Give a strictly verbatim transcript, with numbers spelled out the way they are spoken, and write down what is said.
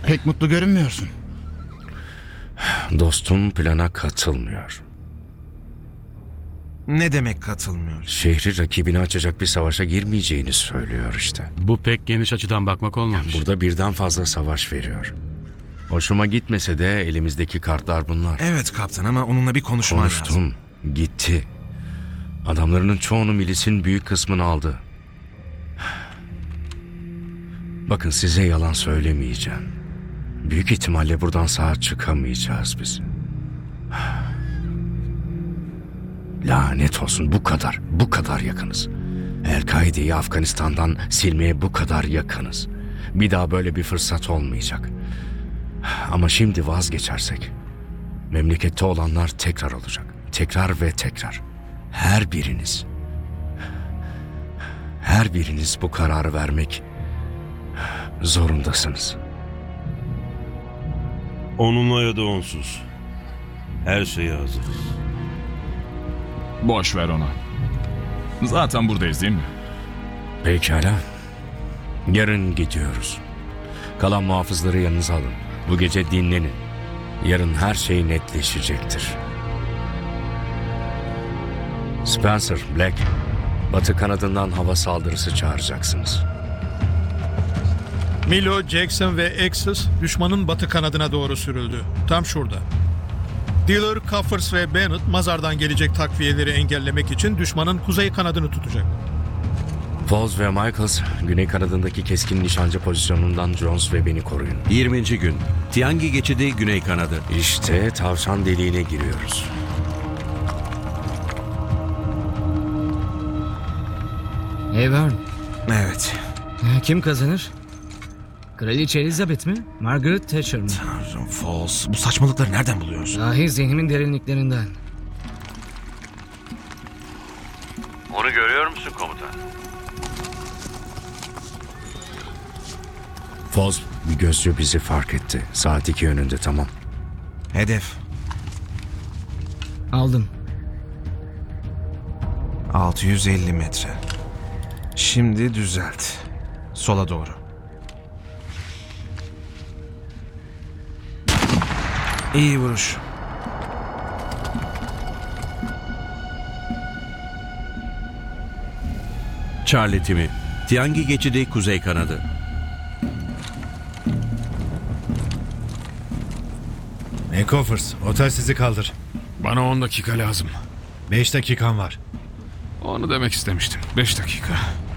Pek mutlu görünmüyorsun. Dostum plana katılmıyor. Ne demek katılmıyor? Şehri rakibine açacak bir savaşa girmeyeceğini söylüyor işte. Bu pek geniş açıdan bakmak olmamış. Burada birden fazla savaş veriyor. Hoşuma gitmese de elimizdeki kartlar bunlar. Evet kaptan ama onunla bir konuşman lazım. Konuştum. Gitti. Adamlarının çoğunu milisin büyük kısmını aldı. Bakın size yalan söylemeyeceğim. Büyük ihtimalle buradan sağ çıkamayacağız biz. Lanet olsun, bu kadar, bu kadar yakınız. El-Kaide'yi Afganistan'dan silmeye bu kadar yakınız. Bir daha böyle bir fırsat olmayacak. Ama şimdi vazgeçersek, memlekette olanlar tekrar olacak. Tekrar ve tekrar. Her biriniz, her biriniz bu kararı vermek zorundasınız. Onunla ya da onsuz. Her şeye hazırız. Boş ver ona. Zaten buradayız değil mi? Pekala. Yarın gidiyoruz. Kalan muhafızları yanınıza alın. Bu gece dinlenin. Yarın her şey netleşecektir. Spencer, Black, Batı kanadından hava saldırısı çağıracaksınız. Milo, Jackson ve Axis düşmanın batı kanadına doğru sürüldü. Tam şurada. Dealer, Coffers ve Bennett mazardan gelecek takviyeleri engellemek için düşmanın kuzey kanadını tutacak. Foz ve Michaels, güney kanadındaki keskin nişancı pozisyonundan Jones ve beni koruyun. yirminci gün. Tiangi geçidi güney kanadı. İşte tavşan deliğine giriyoruz. Hey Vern, Evet. e, kim kazanır? Kraliçe Elizabeth mi? Margaret Thatcher mı? Tanrım Falls. Bu saçmalıkları nereden buluyorsun? Dahi zihnimin derinliklerinden. Onu görüyor musun komutan? Foz, bir gözcü bizi fark etti. Saat iki yönünde, tamam. Hedef. Aldım. altı yüz elli metre. Şimdi düzelt. Sola doğru. İyi vuruş. Charlie timi. Tiangi geçidi kuzey kanadı. Eckhoffers, otel sizi kaldır. Bana on dakika lazım. Beş dakikan var. Onu demek istemiştim. Beş dakika.